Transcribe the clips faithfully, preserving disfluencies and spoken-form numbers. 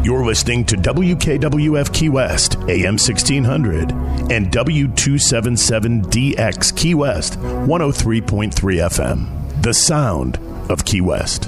You're listening to W K W F Key West, A M sixteen hundred, and W two seventy-seven D X Key West, one oh three point three F M. The sound of Key West.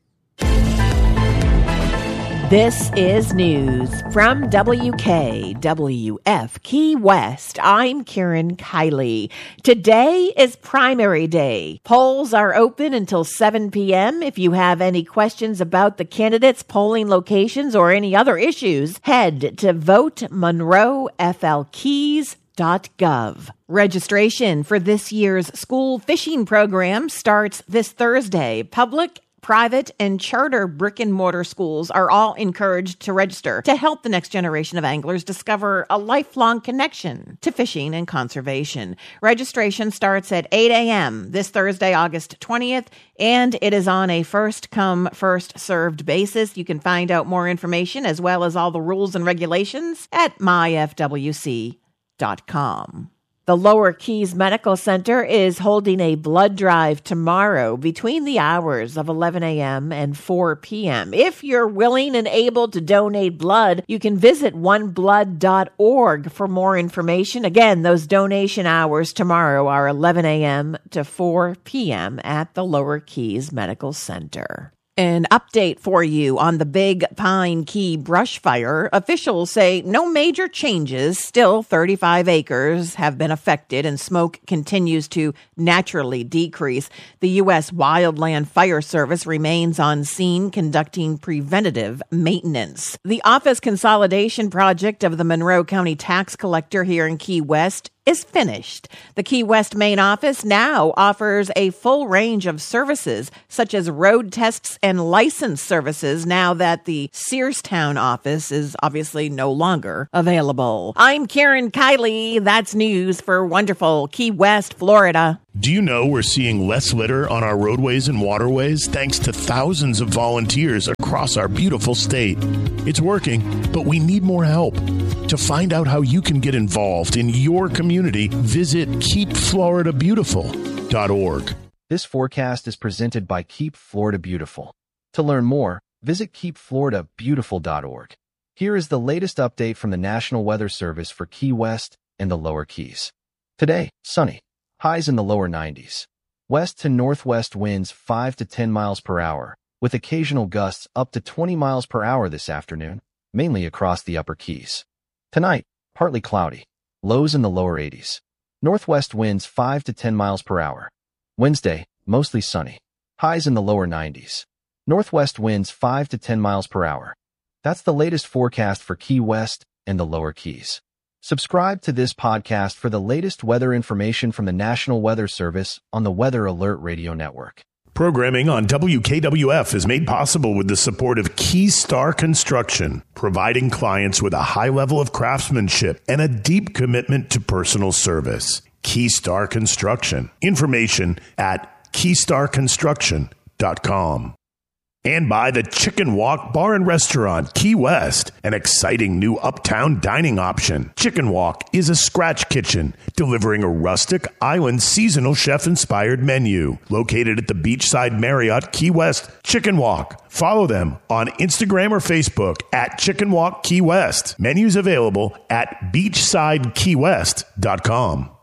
This is news from W K W F Key West. I'm Karen Kiley. Today is primary day. Polls are open until seven p.m. If you have any questions about the candidates, polling locations, or any other issues, head to vote monroe f l keys dot gov. Registration for this year's school fishing program starts this Thursday. Public, private, and charter brick-and-mortar schools are all encouraged to register to help the next generation of anglers discover a lifelong connection to fishing and conservation. Registration starts at eight a.m. this Thursday, August twentieth, and it is on a first-come, first-served basis. You can find out more information as well as all the rules and regulations at my f w c dot com. The Lower Keys Medical Center is holding a blood drive tomorrow between the hours of eleven a.m. and four p.m. If you're willing and able to donate blood, you can visit one blood dot org for more information. Again, those donation hours tomorrow are eleven a.m. to four p.m. at the Lower Keys Medical Center. An update for you on the Big Pine Key brush fire. Officials say no major changes. Still, thirty-five acres have been affected and smoke continues to naturally decrease. The U S Wildland Fire Service remains on scene conducting preventative maintenance. The office consolidation project of the Monroe County Tax Collector here in Key West is finished. The Key West main office now offers a full range of services, such as road tests and license services, now that the Searstown office is obviously no longer available. I'm Karen Kiley. That's news for wonderful Key West, Florida. Do you know we're seeing less litter on our roadways and waterways thanks to thousands of volunteers across our beautiful state? It's working, but we need more help. To find out how you can get involved in your community, visit keep florida beautiful dot org. This forecast is presented by Keep Florida Beautiful. To learn more, visit keep florida beautiful dot org. Here is the latest update from the National Weather Service for Key West and the Lower Keys. Today, sunny. Highs in the lower nineties. West to northwest winds five to ten miles per hour, with occasional gusts up to twenty miles per hour this afternoon, mainly across the upper Keys. Tonight, partly cloudy. Lows in the lower eighties. Northwest winds five to ten miles per hour. Wednesday, mostly sunny. Highs in the lower nineties. Northwest winds five to ten miles per hour. That's the latest forecast for Key West and the Lower Keys. Subscribe to this podcast for the latest weather information from the National Weather Service on the Weather Alert Radio Network. Programming on W K W F is made possible with the support of Keystar Construction, providing clients with a high level of craftsmanship and a deep commitment to personal service. Keystar Construction. Information at keystar construction dot com. And by the Chicken Walk Bar and Restaurant, Key West, an exciting new uptown dining option. Chicken Walk is a scratch kitchen, delivering a rustic, island, seasonal chef-inspired menu. Located at the Beachside Marriott, Key West, Chicken Walk. Follow them on Instagram or Facebook at Chicken Walk Key West. Menus available at beachside key west dot com.